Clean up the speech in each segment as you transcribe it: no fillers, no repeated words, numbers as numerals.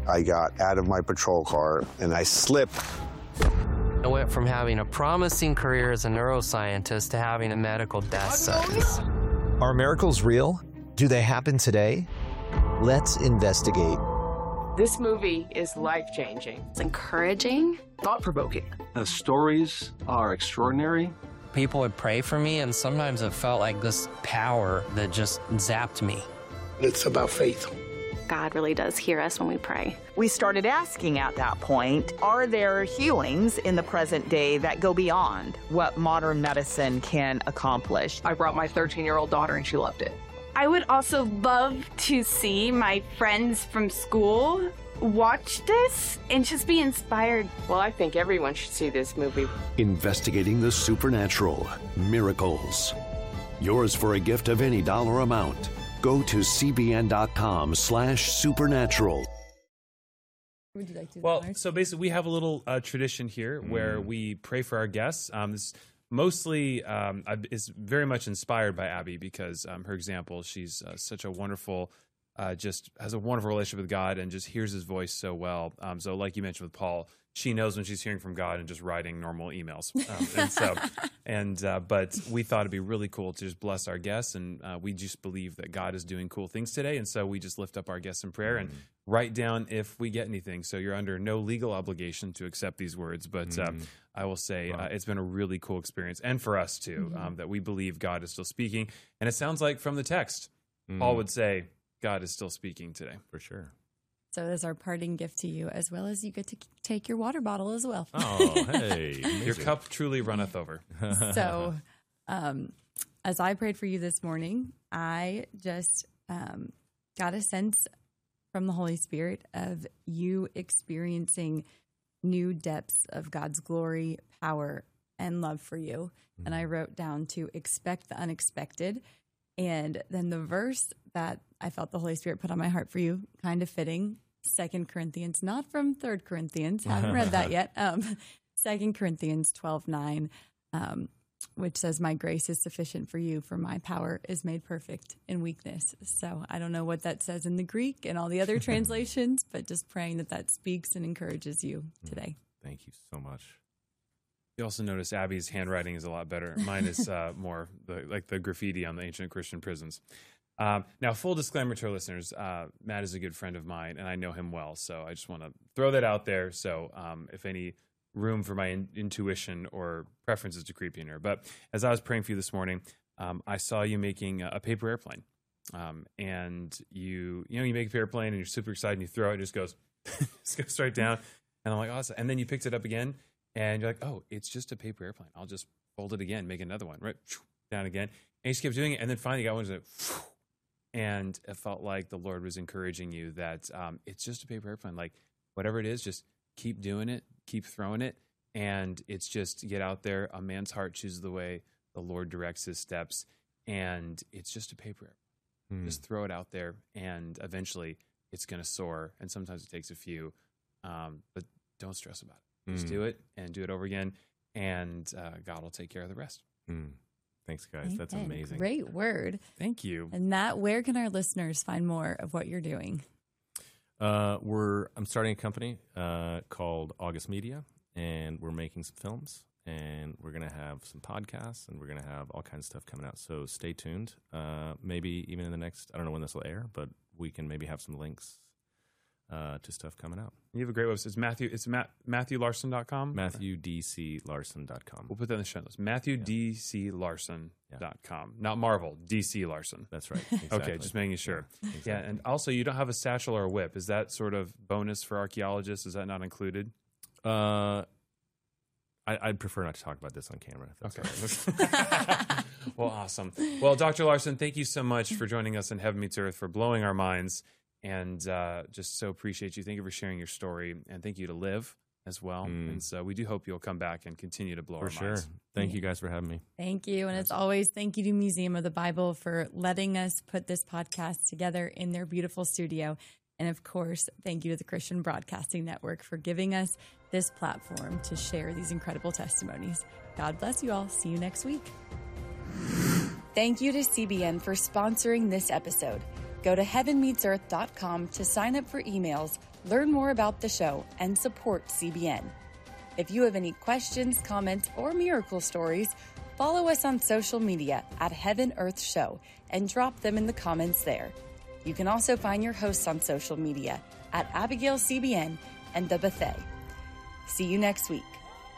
I got out of my patrol car and I slipped. I went from having a promising career as a neuroscientist to having a medical death sentence. Are miracles real? Do they happen today? Let's investigate. This movie is life-changing. It's encouraging. Thought-provoking. The stories are extraordinary. People would pray for me, and sometimes it felt like this power that just zapped me. It's about faith. God really does hear us when we pray. We started asking at that point, are there healings in the present day that go beyond what modern medicine can accomplish? I brought my 13-year-old daughter, and she loved it. I would also love to see my friends from school watch this and just be inspired. Well, I think everyone should see this movie. Investigating the supernatural. Miracles. Yours for a gift of any dollar amount. Go to cbn.com/supernatural. Would you like to? Well, so basically, we have a little tradition here where we pray for our guests. This mostly is very much inspired by Abby because her example. She's such a wonderful, just has a wonderful relationship with God and just hears His voice so well. So, like you mentioned with Paul, she knows when she's hearing from God and just writing normal emails. But we thought it'd be really cool to just bless our guests, and we just believe that God is doing cool things today, and so we just lift up our guests in prayer and write down if we get anything. So you're under no legal obligation to accept these words, but I will say it's been a really cool experience, and for us too, that we believe God is still speaking, and it sounds like from the text, Paul would say God is still speaking today. For sure. So as our parting gift to you, as well as you get to take your water bottle as well. Oh, hey. Your cup truly runneth over. So as I prayed for you this morning, I just got a sense from the Holy Spirit of you experiencing new depths of God's glory, power, and love for you. And I wrote down to expect the unexpected. And then the verse that I felt the Holy Spirit put on my heart for you, kind of fitting, 2 Corinthians, not from 3 Corinthians, haven't read that yet, 2 Corinthians 12:9, which says, my grace is sufficient for you, for my power is made perfect in weakness. So I don't know what that says in the Greek and all the other translations, but just praying that that speaks and encourages you today. Thank you so much. You also notice Abby's handwriting is a lot better. Mine is more like the graffiti on the ancient Christian prisons. Now, full disclaimer to our listeners, Matt is a good friend of mine, and I know him well, so I just want to throw that out there. So if any room for my intuition or preferences to creep in here. But as I was praying for you this morning, I saw you making a paper airplane. And you make a paper airplane, and you're super excited, and you throw it, and it just goes straight down. And I'm like, awesome. And then you picked it up again, and you're like, oh, it's just a paper airplane. I'll just fold it again, make another one, right? Down again. And you just kept doing it. And then finally you got one that, and it felt like the Lord was encouraging you that it's just a paper airplane. Like, whatever it is, just keep doing it, keep throwing it. And it's just get out there. A man's heart chooses the way, the Lord directs his steps. And it's just a paper airplane. Just throw it out there, and eventually it's going to soar. And sometimes it takes a few, but don't stress about it. Just do it and do it over again, and God will take care of the rest. Thanks, guys. That's amazing. Great word. Thank you. And Matt, where can our listeners find more of what you're doing? I'm starting a company called August Media, and we're making some films, and we're going to have some podcasts, and we're going to have all kinds of stuff coming out. So stay tuned. Maybe even in the next, I don't know when this will air, but we can maybe have some links to stuff coming out. You have a great website. It's MatthewLarson.com? MatthewDCLarson.com. We'll put that in the show notes. MatthewDCLarson.com. Not Marvel, DC Larson. That's right. Exactly. Okay, just making sure. Yeah, exactly. Yeah, and also you don't have a satchel or a whip. Is that sort of bonus for archaeologists? Is that not included? I'd prefer not to talk about this on camera. If that's okay. Right. Well, awesome. Well, Dr. Larson, thank you so much for joining us in Heaven Meets Earth, for blowing our minds. And just so appreciate you. Thank you for sharing your story, and thank you to Liv as well. And so we do hope you'll come back and continue to blow our minds. Thank you guys for having me. Thank you. And as always, thank you to Museum of the Bible for letting us put this podcast together in their beautiful studio. And of course, thank you to the Christian Broadcasting Network for giving us this platform to share these incredible testimonies. God bless you all. See you next week. Thank you to CBN for sponsoring this episode. Go to heavenmeetsearth.com to sign up for emails, learn more about the show, and support CBN. If you have any questions, comments, or miracle stories, follow us on social media at Heaven Earth Show and drop them in the comments there. You can also find your hosts on social media at Abigail CBN and The Bethay. See you next week.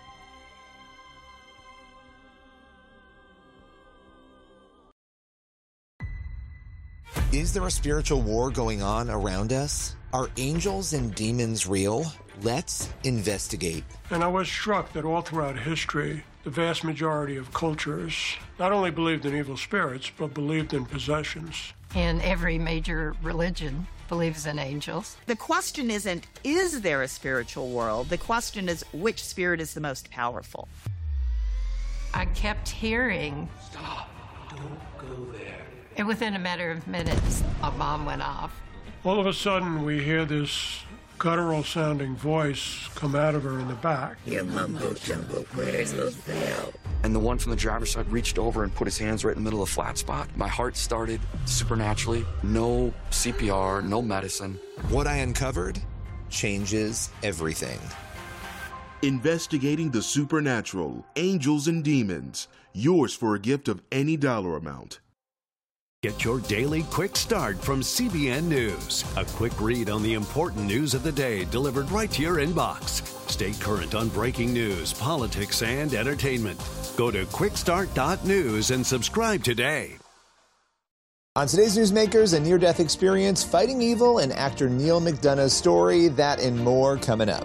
Is there a spiritual war going on around us? Are angels and demons real? Let's investigate. And I was struck that all throughout history, the vast majority of cultures not only believed in evil spirits, but believed in possessions. And every major religion believes in angels. The question isn't, is there a spiritual world? The question is, which spirit is the most powerful? I kept hearing, "Stop, don't go there." and within a matter of minutes, a bomb went off. All of a sudden, we hear this guttural-sounding voice come out of her in the back. Your mumbo-jumbo prayers will fail. And the one from the driver's side reached over and put his hands right in the middle of the flat spot. My heart started supernaturally. No CPR, no medicine. What I uncovered changes everything. Investigating the supernatural, angels and demons. Yours for a gift of any dollar amount. Get your daily quick start from CBN News. A quick read on the important news of the day delivered right to your inbox. Stay current on breaking news, politics, and entertainment. Go to quickstart.news and subscribe today. On today's Newsmakers, a near-death experience, fighting evil, and actor Neal McDonough's story, that and more coming up.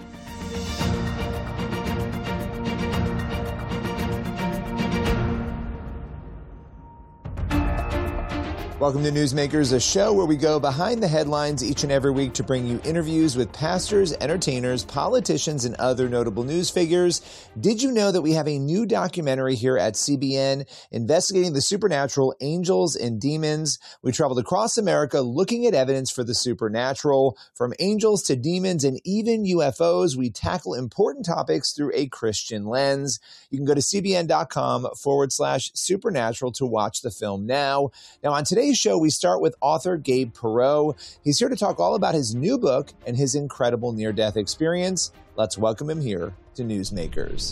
Welcome to Newsmakers, a show where we go behind the headlines each and every week to bring you interviews with pastors, entertainers, politicians, and other notable news figures. Did you know that we have a new documentary here at CBN investigating the supernatural, angels and demons? We traveled across America looking at evidence for the supernatural. From angels to demons and even UFOs, we tackle important topics through a Christian lens. You can go to cbn.com/supernatural to watch the film now. Now, on today's show, we start with author Gabe Perreault. He's here to talk all about his new book and his incredible near-death experience. Let's welcome him here to Newsmakers.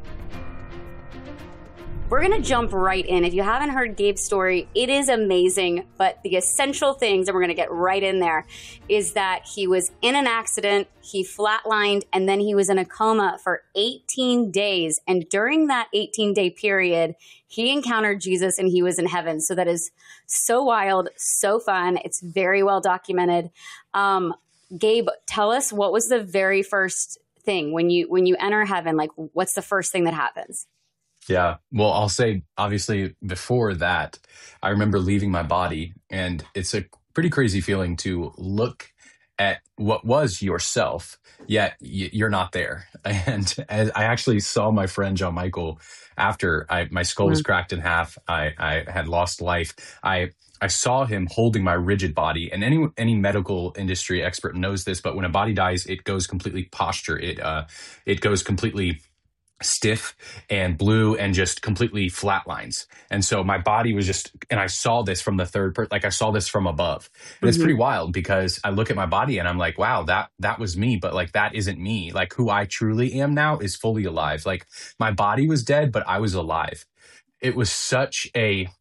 We're going to jump right in. If you haven't heard Gabe's story, it is amazing. But the essential things, and we're going to get right in there, is that he was in an accident, he flatlined, and then he was in a coma for 18 days. And during that 18-day period, he encountered Jesus and he was in heaven. So that is so wild, so fun. It's very well documented. Gabe, tell us, what was the very first thing when you enter heaven? Like, what's the first thing that happens? Yeah. Well, I'll say, obviously, before that, I remember leaving my body, and it's a pretty crazy feeling to look at what was yourself, yet you're not there. And as I actually saw my friend John Michael after my skull was cracked in half, I had lost life. I saw him holding my rigid body, and any medical industry expert knows this, but when a body dies, it goes completely posture. It goes completely stiff and blue and just completely flatlines. And so my body was just, and I saw this from the third person, like I saw this from above. And it's pretty wild because I look at my body and I'm like, wow, that was me, but like, that isn't me. Like, who I truly am now is fully alive. Like, my body was dead, but I was alive. It was such a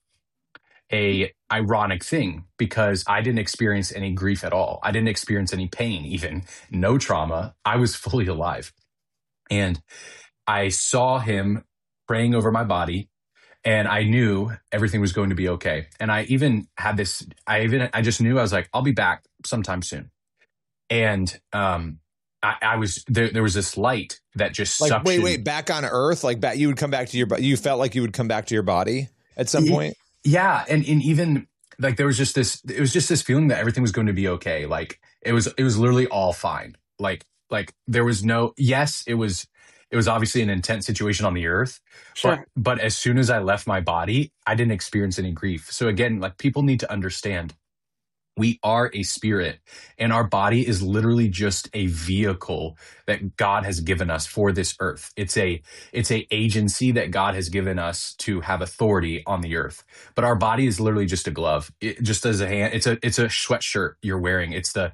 ironic thing because I didn't experience any grief at all. I didn't experience any pain, even no trauma. I was fully alive. And I saw him praying over my body, and I knew everything was going to be okay. And I even had this, I just knew, I was like, I'll be back sometime soon. And I was, there was this light that just like, sucked. Wait, back on Earth? Like, you would come back to your body? You felt like you would come back to your body at some point? Yeah. And even like, there was just this, it was just this feeling that everything was going to be okay. Like, it was literally all fine. Like there was no, yes, it was obviously an intense situation on the earth, Sure. but as soon as I left my body, I didn't experience any grief. So again, like, people need to understand We are a spirit, and our body is literally just a vehicle that God has given us for this earth. It's a agency that God has given us to have authority on the earth. But our body is literally just a glove. It just as a hand. It's a sweatshirt you're wearing. It's the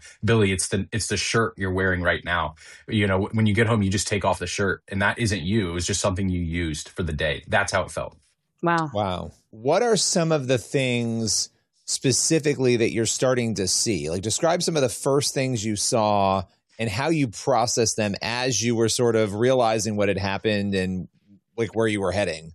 shirt you're wearing right now. You know, when you get home, you just take off the shirt, and that isn't you. It was just something you used for the day. That's how it felt. Wow. What are some of the things specifically that you're starting to see? Like, describe some of the first things you saw and how you processed them as you were sort of realizing what had happened and like where you were heading.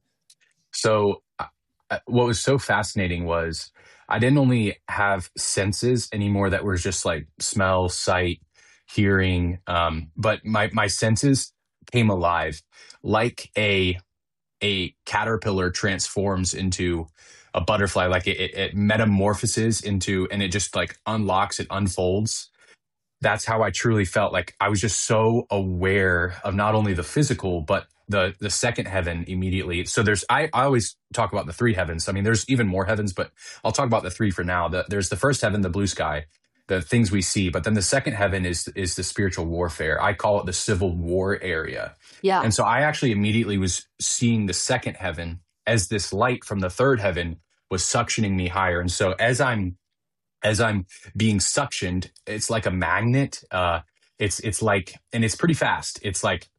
So what was so fascinating was I didn't only have senses anymore that were just like smell, sight, hearing, but my senses came alive, like a caterpillar transforms into a butterfly, like it metamorphoses into, and it just like unlocks, it unfolds. That's how I truly felt. Like I was just so aware of not only the physical, but the second heaven immediately. So I always talk about the three heavens. I mean, there's even more heavens, but I'll talk about the three for now. There's the first heaven, the blue sky, the things we see, but then the second heaven is the spiritual warfare. I call it the civil war area. Yeah. And so I actually immediately was seeing the second heaven as this light from the third heaven was suctioning me higher. And so as I'm being suctioned, it's like a magnet. It's like, and it's pretty fast. It's like,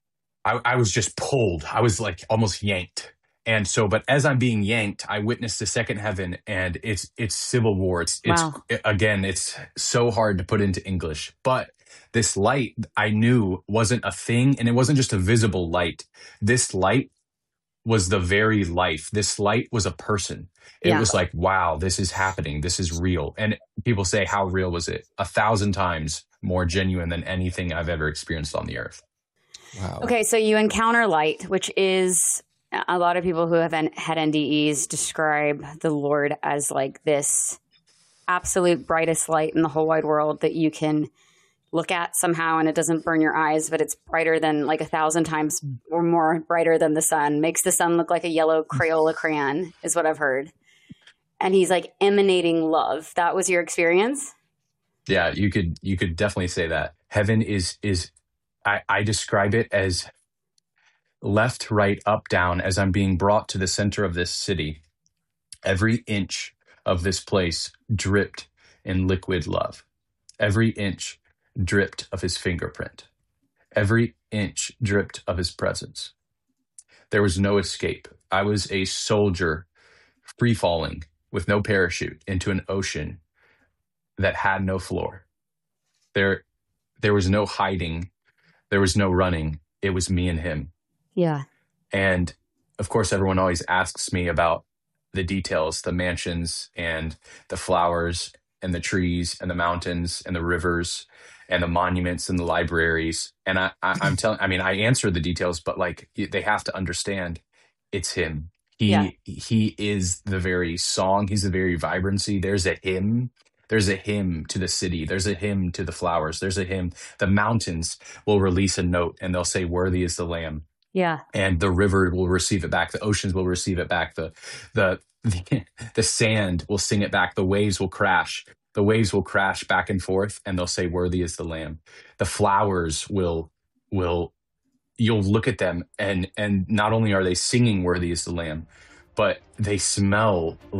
I was just pulled. I was like almost yanked. And so, but as I'm being yanked, I witnessed the second heaven, and it's civil war. Again, it's so hard to put into English, but this light I knew wasn't a thing, and it wasn't just a visible light. This light was the very life. This light was a person. It was like, wow, this is happening. This is real. And people say, how real was it? 1,000 times more genuine than anything I've ever experienced on the earth. Wow. Okay, so you encounter light, which is a lot of people who have had NDEs describe the Lord as like this absolute brightest light in the whole wide world that you can look at somehow and it doesn't burn your eyes, but it's brighter than like 1,000 times or more brighter than the sun. Makes the sun look like a yellow Crayola crayon is what I've heard. And he's like emanating love. That was your experience? Yeah, you could definitely say that. Heaven is I describe it as left, right, up, down. As I'm being brought to the center of this city, every inch of this place dripped in liquid love. Every inch dripped of his fingerprint. Every inch dripped of his presence. There was no escape. I was a soldier free falling with no parachute into an ocean that had no floor. There was no hiding. There was no running. It was me and him. Yeah. And of course, everyone always asks me about the details, the mansions and the flowers and the trees and the mountains and the rivers and the monuments and the libraries. And I answer the details, but like they have to understand it's him. He is the very song. He's the very vibrancy. There's a hymn. There's a hymn to the city. There's a hymn to the flowers. There's a hymn. The mountains will release a note and they'll say, "Worthy is the Lamb." Yeah. And the river will receive it back. The oceans will receive it back. The sand will sing it back. The waves will crash. The waves will crash back and forth and they'll say, "Worthy is the Lamb." The flowers will you'll look at them and not only are they singing "Worthy is the Lamb," but they smell